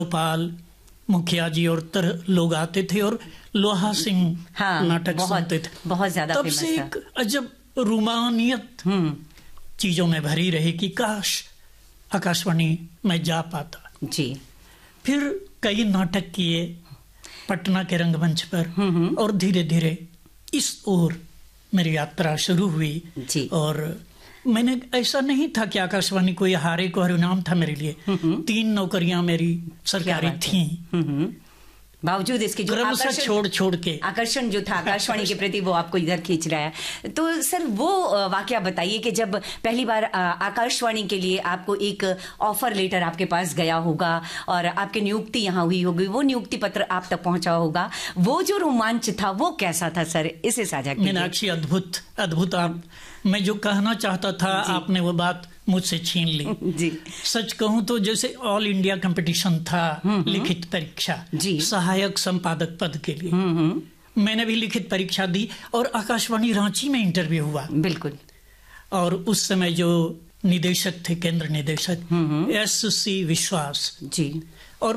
गोपाल मुखिया जी और तरह लोग आते थे और लोहा सिंह नाटक सुनते थे। बहुत ज्यादा तब से एक अजब रूमानियत चीजों में भरी रही कि काश आकाशवाणी में जा पाता जी। फिर कई नाटक किए पटना के रंगमंच पर और धीरे धीरे इस ओर मेरी यात्रा शुरू हुई जी। और मैंने ऐसा नहीं था कि आकाशवाणी कोई हारे को हरिनाम था मेरे लिए। 3 नौकरियां मेरी सरकारी थीं। बावजूद इसके जो छोड़ के आकर्षण जो था आकाशवाणी के प्रति वो आपको इधर खींच रहा है। तो सर वो वाकया बताइए कि जब पहली बार आकाशवाणी के लिए आपको एक ऑफर लेटर आपके पास गया होगा और आपकी नियुक्ति यहाँ हुई होगी, वो नियुक्ति पत्र आप तक पहुंचा होगा, वो जो रोमांच था वो कैसा था सर, इसे साझा कीजिए। मीनाक्षी अद्भुत अद्भुत। आप मैं जो कहना चाहता था आपने वो बात मुझसे छीन ली जी। सच कहूं तो जैसे ऑल इंडिया कंपटीशन था लिखित परीक्षा सहायक संपादक पद के लिए, मैंने भी लिखित परीक्षा दी और आकाशवाणी रांची में इंटरव्यू हुआ। बिल्कुल। और उस समय जो निदेशक थे, केंद्र निदेशक SC विश्वास जी, और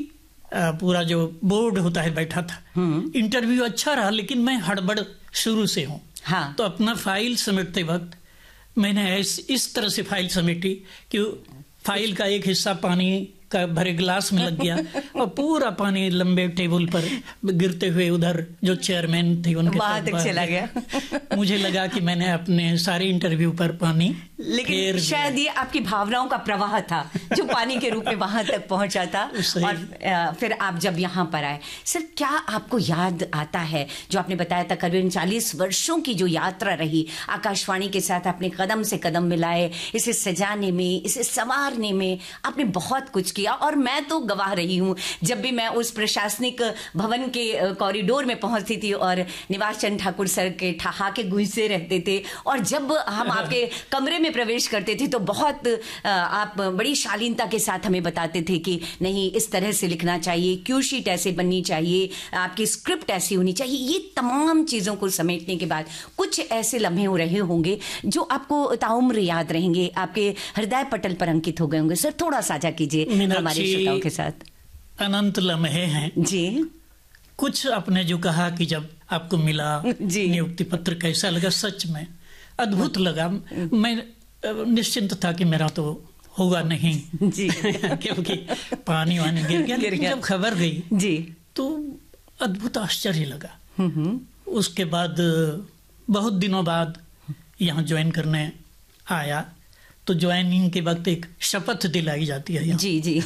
पूरा जो बोर्ड होता है बैठा था। इंटरव्यू अच्छा रहा लेकिन मैं हड़बड़ शुरू से हूँ। तो अपना फाइल समेटते वक्त मैंने इस तरह से फाइल समेटी कि फाइल का एक हिस्सा पानी का भरे गिलास में लग गया और पूरा पानी लंबे टेबल पर गिरते हुए उधर जो चेयरमैन थे उनके बात चला गया। मुझे लगा कि मैंने अपने सारे इंटरव्यू पर पानी, लेकिन शायद ये आपकी भावनाओं का प्रवाह था जो पानी के रूप में वहां तक पहुंचा था। और फिर आप जब यहाँ पर आए, सर क्या आपको याद आता है जो आपने बताया था करीबन 40 वर्षों की जो यात्रा रही आकाशवाणी के साथ, आपने कदम से कदम मिलाए, इसे सजाने में, इसे संवारने में आपने बहुत कुछ किया। और मैं तो गवाह रही हूं, जब भी मैं उस प्रशासनिक भवन के कॉरिडोर में पहुंचती थी और निवास चंद ठाकुर सर के ठहाके गूंजते रहते थे, और जब हम आपके कमरे में प्रवेश करते थे तो बहुत आप बड़ी शालीनता के साथ हमें बताते थे कि नहीं इस तरह से लिखना चाहिए, क्यू शीट ऐसे बननी चाहिए, आपकी स्क्रिप्ट ऐसी होनी चाहिए। ये तमाम चीजों को समेटने के बाद कुछ ऐसे लम्हे हो रहे होंगे जो आपको ताउम्र याद रहेंगे, आपके हृदय पटल पर अंकित हो गए होंगे। सर थोड़ा साझा कीजिए हमारे श्रोताओं के साथ। अनंत लम्हे हैं जी। कुछ आपने जो कहा कि जब आपको मिला नियुक्ति पत्र कैसा लगा, सच में अद्भुत लगा। मैं निश्चिंत था कि मेरा तो होगा नहीं जी क्योंकि पानी वानी गिर गया। जब खबर गई जी तो अद्भुत आश्चर्य लगा। उसके बाद बहुत दिनों बाद यहाँ ज्वाइन करने आया तो ज्वाइनिंग के वक्त एक शपथ दिलाई जाती है जी जी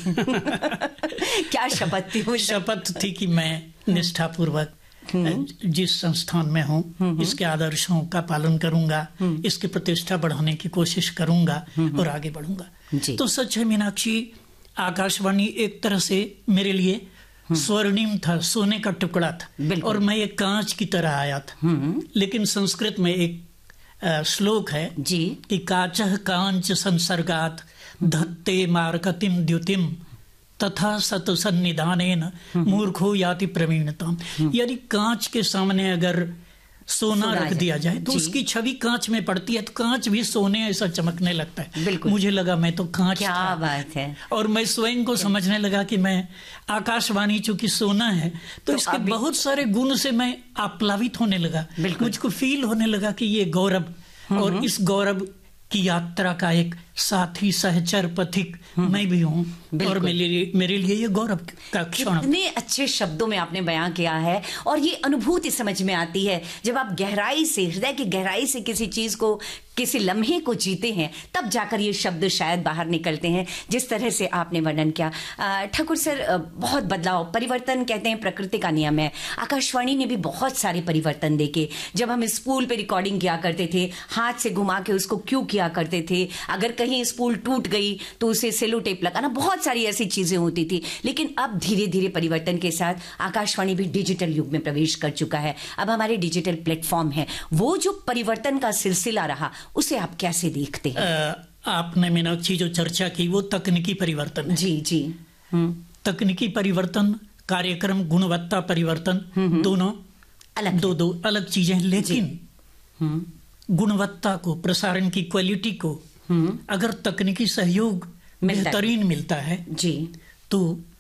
क्या शपथ थी? शपथ थी कि मैं निष्ठापूर्वक जिस संस्थान में हूँ इसके आदर्शों का पालन करूंगा, इसकी प्रतिष्ठा बढ़ाने की कोशिश करूंगा और आगे बढ़ूंगा। तो सच है मीनाक्षी, आकाशवाणी एक तरह से मेरे लिए स्वर्णिम था, सोने का टुकड़ा था और मैं एक कांच की तरह आया था। लेकिन संस्कृत में एक श्लोक है जी कि काचः कांच संसर्गात धत्ते मार्कतिम द्युतिम तथा सत सन्निधानेन मूर्खो याति प्रवीणताम। यानी कांच के सामने अगर सोना रख दिया जाए तो उसकी छवि कांच में पड़ती है तो कांच भी सोने ऐसा चमकने लगता है। मुझे लगा मैं तो कांच क्या था। बात है। और मैं स्वयं को समझने लगा कि मैं आकाशवाणी चूंकि सोना है तो इसके बहुत सारे गुण से मैं आप्लावित होने लगा। मुझको फील होने लगा कि ये गौरव, और इस गौरव की यात्रा का एक साथी सहचर पथिक मैं भी हूँ और मेरे लिए ये गौरव का क्षण। कितने अच्छे शब्दों में आपने बयां किया है और ये अनुभूति समझ में आती है जब आप गहराई से, हृदय की गहराई से किसी चीज को, किसी लम्हे को जीते हैं, तब जाकर ये शब्द शायद बाहर निकलते हैं जिस तरह से आपने वर्णन किया। ठाकुर सर, बहुत बदलाव, परिवर्तन कहते हैं प्रकृति का नियम है। आकाशवाणी ने भी बहुत सारे परिवर्तन देखे। जब हम स्पूल पे रिकॉर्डिंग किया करते थे, हाथ से घुमा के उसको क्यों किया करते थे, अगर कहीं स्पूल टूट गई तो उसे सेलो टेप लगाना, बहुत सारी ऐसी चीजें होती थी। लेकिन अब धीरे धीरे परिवर्तन के साथ आकाशवाणी भी डिजिटल युग में प्रवेश कर चुका है। अब हमारे डिजिटल प्लेटफॉर्म है, वो जो परिवर्तन का सिलसिला रहा उसे आप कैसे देखते हैं? आपने मीनाक्षी जो चर्चा की वो तकनीकी परिवर्तन है। जी जी। तकनीकी परिवर्तन, कार्यक्रम गुणवत्ता परिवर्तन, दोनों दो अलग चीजें। लेकिन गुणवत्ता को, प्रसारण की क्वालिटी को अगर तकनीकी सहयोग बेहतरीन मिलता है जी तो